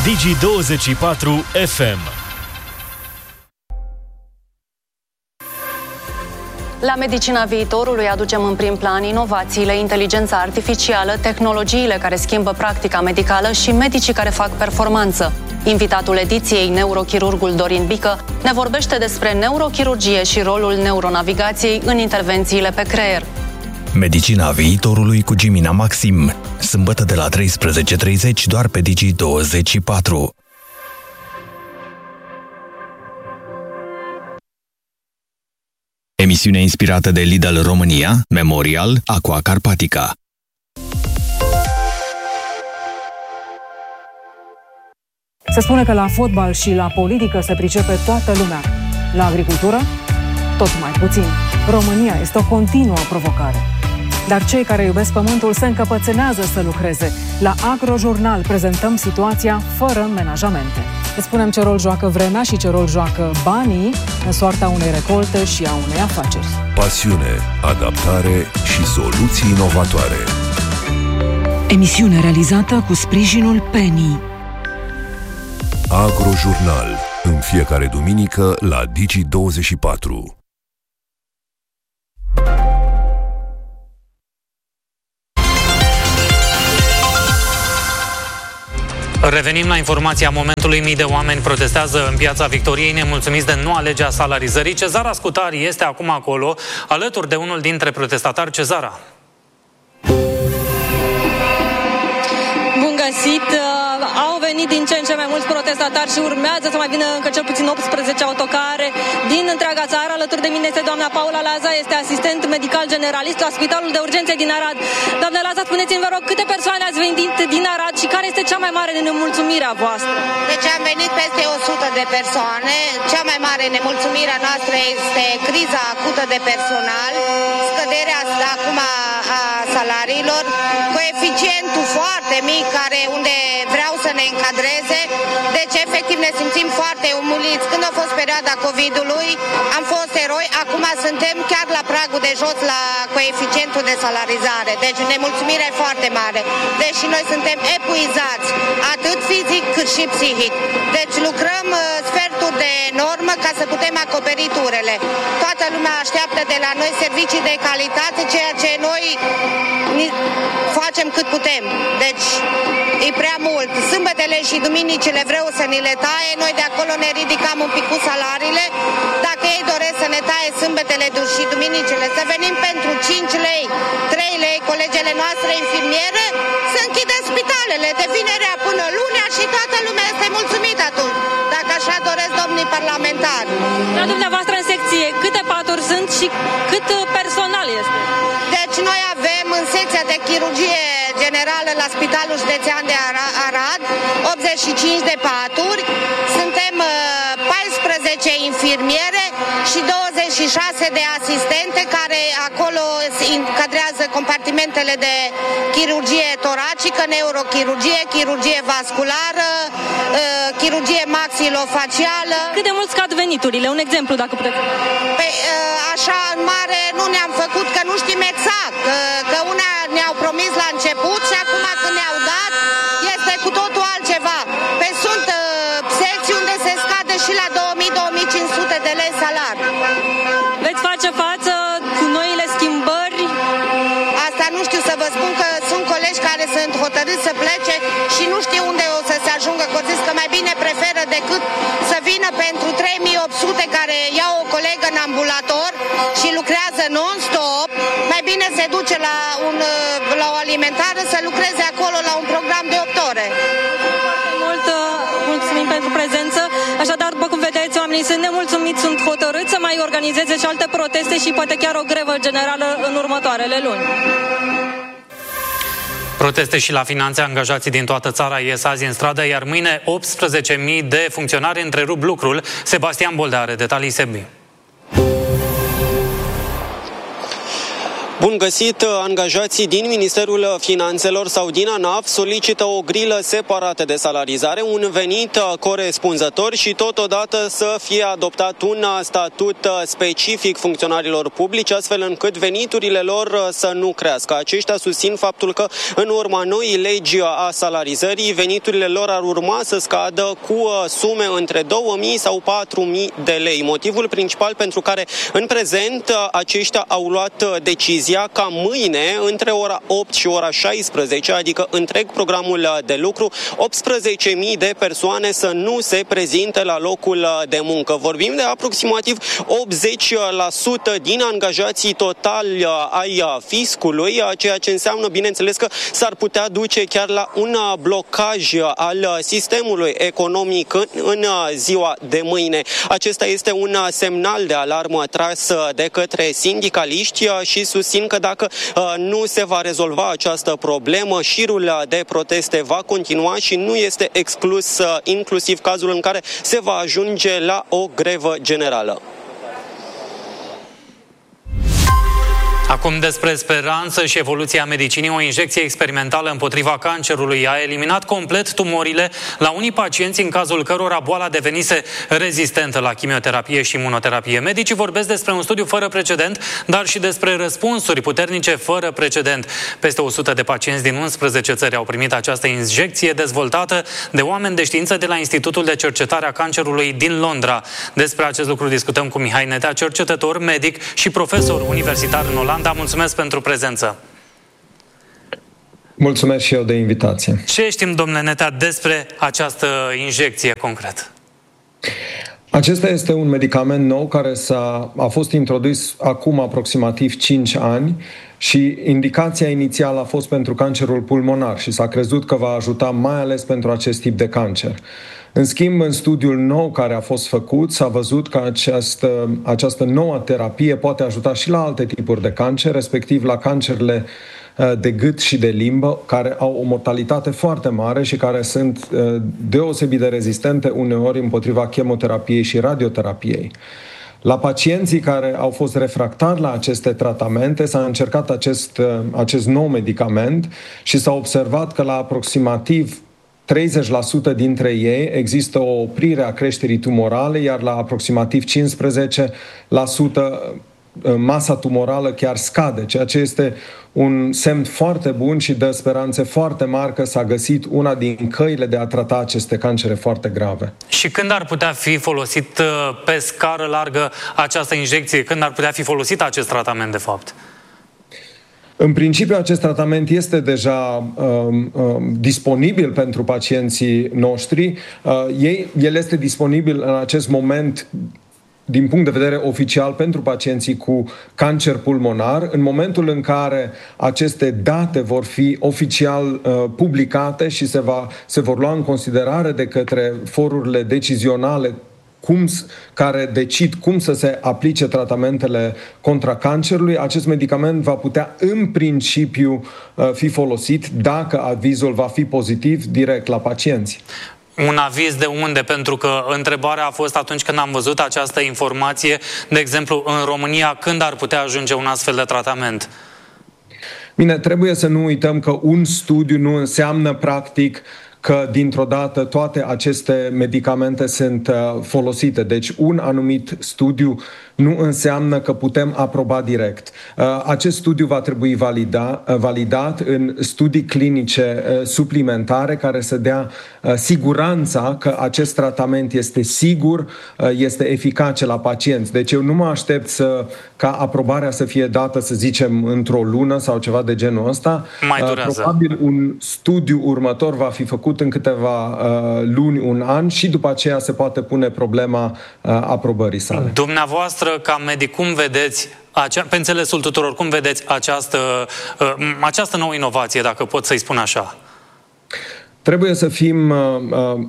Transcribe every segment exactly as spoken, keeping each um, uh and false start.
Digi douăzeci și patru F M. La Medicina Viitorului aducem în prim plan inovațiile, inteligența artificială, tehnologiile care schimbă practica medicală și medicii care fac performanță. Invitatul ediției, neurochirurgul Dorin Bică, ne vorbește despre neurochirurgie și rolul neuronavigației în intervențiile pe creier. Medicina Viitorului cu Gimina Maxim, sâmbătă de la treisprezece treizeci doar pe Digi douăzeci și patru. Emisiune inspirată de Lidl România, Memorial, Aqua Carpatica. Se spune că la fotbal și la politică se pricepe toată lumea. La agricultură, tot mai puțin. România este o continuă provocare. Dar cei care iubesc pământul se încăpățânează să lucreze. La Agrojurnal prezentăm situația fără menajamente. Îți spunem ce rol joacă vremea și ce rol joacă banii în soarta unei recolte și a unei afaceri. Pasiune, adaptare și soluții inovatoare. Emisiune realizată cu sprijinul Penny. Agrojurnal, în fiecare duminică la Digi douăzeci și patru. Revenim la informația momentului. Mii de oameni protestează în Piața Victoriei, nemulțumiți de noua lege a salarizării. Cezara Scutari este acum acolo, alături de unul dintre protestatari. Cezara. Bun găsit! Au venit din ce în ce mai mulți protestatari și urmează să mai vină încă cel puțin optsprezece autocare din întreaga țară. Alături de mine este doamna Paula Laza, este asistent medical generalist la Spitalul de Urgențe din Arad. Doamna Laza, spuneți-mi, vă rog, câte persoane ați venit din Arad și care este cea mai mare nemulțumire a voastră? Deci am venit peste o sută de persoane. Cea mai mare nemulțumire a noastră este criza acută de personal, scăderea acum a salariilor, coeficientul foarte mic care unde vreau să ne încadreze, deci efectiv ne simțim foarte umiliți. Când a fost perioada COVID-ului, am fost eroi, acum suntem chiar la pragul de jos la coeficientul de salarizare, deci nemulțumire foarte mare. Deși noi suntem epuizați, atât fizic cât și psihic. Deci lucrăm uh, sferturi de normă ca să putem acoperi turele. Toată lumea așteaptă de la noi servicii de calitate, ceea ce noi facem cât putem. Deci e prea mult. Sâmbătele și duminicile vreau să ni le taie, noi de acolo ne ridicăm un pic cu salariile. Dacă ei doresc să ne taie sâmbătele și duminicile, să venim pentru cinci lei, trei lei, colegele noastre infirmiere, să închidă spitalele de vinerea până lunea și toată lumea este mulțumită atunci, dacă așa doresc domnii parlamentari. La dumneavoastră în secție, câte paturi sunt și cât personal este? Deci noi avem în secția de chirurgie generală la Spitalul Județean de Arad optzeci și cinci de paturi, suntem paisprezece infirmiere și douăzeci și șase de asistente care acolo încadrează compartimentele de chirurgie toracică, neurochirurgie, chirurgie vasculară, chirurgie maxilofacială. Cât de mult scad veniturile? Un exemplu, dacă puteți. Păi, așa, în mare nu ne-am făcut, că nu știm exact, că una ne-au promis la început și acum când ne-au dat, este cu totul altceva. Pe sunt secții unde se scade și la două mii - două mii cinci sute de lei salar. Veți face față cu noile schimbări? Asta nu știu să vă spun, că sunt colegi care sunt hotărâți să plece și nu știu unde o să se ajungă, că zis că mai bine preferă decât să vină pentru trei mii opt sute care iau o colegă în ambulator și lucrează non-stop, mai bine se duce la, un, la o alimentară să lucreze acolo la un program de opt ore. Mult, mulțumim pentru prezență. Așadar, după cum vedeți, oamenii sunt nemulțumiți, sunt hotărâți să mai organizeze și alte proteste și poate chiar o grevă generală în următoarele luni. Proteste și la finanțe, angajații din toată țara ies azi în stradă, iar mâine optsprezece mii de funcționari întrerup lucrul. Sebastian Boldea are detalii, Sebi. Bun găsit! Angajații din Ministerul Finanțelor sau din ANAF solicită o grilă separată de salarizare, un venit corespunzător și totodată să fie adoptat un statut specific funcționarilor publici, astfel încât veniturile lor să nu crească. Aceștia susțin faptul că în urma noii legi a salarizării, veniturile lor ar urma să scadă cu sume între două mii sau patru mii de lei. Motivul principal pentru care în prezent aceștia au luat decizia ca mâine, între ora opt și ora șaisprezece, adică întreg programul de lucru, optsprezece mii de persoane să nu se prezinte la locul de muncă. Vorbim de aproximativ optzeci la sută din angajații totali ai fiscului, ceea ce înseamnă, bineînțeles, că s-ar putea duce chiar la un blocaj al sistemului economic în ziua de mâine. Acesta este un semnal de alarmă tras de către sindicaliști și susțin că dacă nu se va rezolva această problemă, șirul de proteste va continua și nu este exclus inclusiv cazul în care se va ajunge la o grevă generală. Acum despre speranță și evoluția medicinii. O injecție experimentală împotriva cancerului a eliminat complet tumorile la unii pacienți în cazul cărora boala devenise rezistentă la chimioterapie și imunoterapie. Medicii vorbesc despre un studiu fără precedent, dar și despre răspunsuri puternice fără precedent. Peste o sută de pacienți din unsprezece țări au primit această injecție dezvoltată de oameni de știință de la Institutul de Cercetare a Cancerului din Londra. Despre acest lucru discutăm cu Mihai Netea, cercetător, medic și profesor universitar în Olanda. Mulțumesc pentru prezență. Mulțumesc și eu de invitație. Ce știm, domnule Netea, despre această injecție concret? Acesta este un medicament nou care s-a, a fost introdus acum aproximativ cinci ani și indicația inițială a fost pentru cancerul pulmonar și s-a crezut că va ajuta mai ales pentru acest tip de cancer. În schimb, în studiul nou care a fost făcut, s-a văzut că această, această nouă terapie poate ajuta și la alte tipuri de cancer, respectiv la cancerele de gât și de limbă, care au o mortalitate foarte mare și care sunt deosebit de rezistente uneori împotriva chemoterapiei și radioterapiei. La pacienții care au fost refractari la aceste tratamente s-a încercat acest, acest nou medicament și s-a observat că la aproximativ treizeci la sută dintre ei există o oprire a creșterii tumorale, iar la aproximativ cincisprezece la sută masa tumorală chiar scade, ceea ce este un semn foarte bun și dă speranțe foarte mari că s-a găsit una din căile de a trata aceste cancere foarte grave. Și când ar putea fi folosit pe scară largă această injecție? Când ar putea fi folosit acest tratament, de fapt? În principiu, acest tratament este deja um, um, disponibil pentru pacienții noștri. Uh, ei, el este disponibil în acest moment din punct de vedere oficial pentru pacienții cu cancer pulmonar. În momentul în care aceste date vor fi oficial uh, publicate și se, va, se vor lua în considerare de către forurile decizionale cum, care decid cum să se aplice tratamentele contra cancerului, acest medicament va putea în principiu uh, fi folosit dacă avizul va fi pozitiv direct la pacienți. Un aviz de unde? Pentru că întrebarea a fost atunci când am văzut această informație, de exemplu, în România, când ar putea ajunge un astfel de tratament? Bine, trebuie să nu uităm că un studiu nu înseamnă practic că dintr-o dată toate aceste medicamente sunt folosite. Deci un anumit studiu nu înseamnă că putem aproba direct. Acest studiu va trebui valida, validat în studii clinice suplimentare care să dea siguranța că acest tratament este sigur, este eficace la pacienți. Deci eu nu mă aștept să, ca aprobarea să fie dată, să zicem, într-o lună sau ceva de genul ăsta. Mai durează. Probabil un studiu următor va fi făcut în câteva luni, un an și după aceea se poate pune problema aprobării sale. Dumneavoastră, ca medic, cum vedeți, acea, pe înțelesul tuturor, cum vedeți această, această nouă inovație, dacă pot să-i spun așa? Trebuie să fim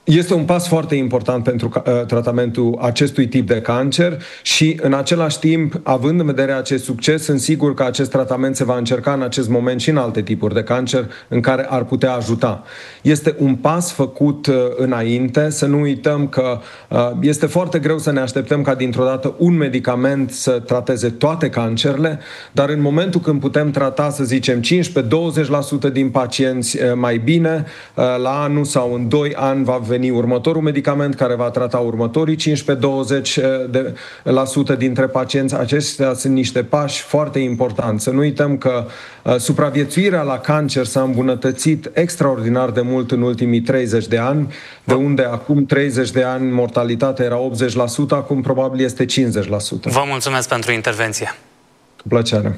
Este un pas foarte important pentru uh, tratamentul acestui tip de cancer și, în același timp, având în vedere acest succes, sunt sigur că acest tratament se va încerca în acest moment și în alte tipuri de cancer în care ar putea ajuta. Este un pas făcut uh, înainte, să nu uităm că uh, este foarte greu să ne așteptăm ca dintr-o dată un medicament să trateze toate cancerele, dar în momentul când putem trata, să zicem, cincisprezece douăzeci la sută din pacienți uh, mai bine, uh, la anul sau în doi ani va veni următorul medicament care va trata următorii cincisprezece douăzeci la sută dintre pacienți. Acestea sunt niște pași foarte importanți. Să nu uităm că uh, supraviețuirea la cancer s-a îmbunătățit extraordinar de mult în ultimii treizeci de ani, de unde acum treizeci de ani mortalitatea era optzeci la sută, acum probabil este cincizeci la sută. Vă mulțumesc pentru intervenție. Cu plăcere.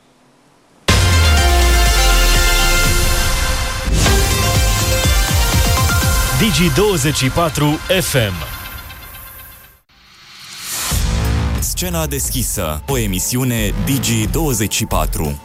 Digi douăzeci și patru F M. Scena deschisă, o emisiune Digi douăzeci și patru.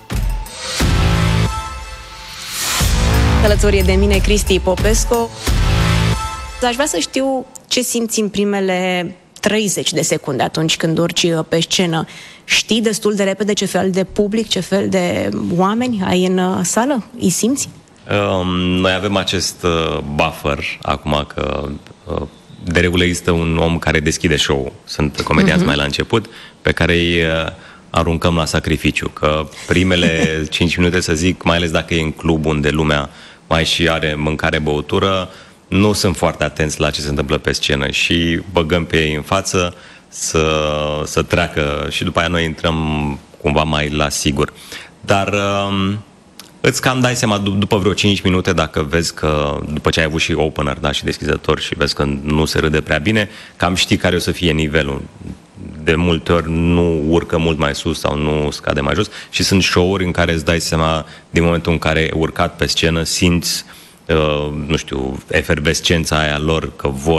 Alături de mine Cristi Popescu. Aș vrea să știu ce simți în primele treizeci de secunde atunci când urci pe scenă. Știi destul de repede ce fel de public, ce fel de oameni ai în sală? Îi simți? Um, noi avem acest uh, buffer acum că uh, de regulă există un om care deschide show-ul. Sunt comedianți uh-huh. mai la început, pe care îi uh, aruncăm la sacrificiu. Că primele cinci minute, să zic, mai ales dacă e în club unde lumea mai și are mâncare, băutură, nu sunt foarte atenți la ce se întâmplă pe scenă și băgăm pe ei în față să, să treacă și după aia noi intrăm cumva mai la sigur. Dar... Uh, Îți cam dai seama după vreo cinci minute, dacă vezi că, după ce ai avut și opener, da, și deschizător, și vezi că nu se râde prea bine, cam știi care o să fie nivelul. De multe ori nu urcă mult mai sus sau nu scade mai jos și sunt show-uri în care îți dai seama, din momentul în care ai urcat pe scenă, simți, uh, nu știu, efervescența aia lor, că vor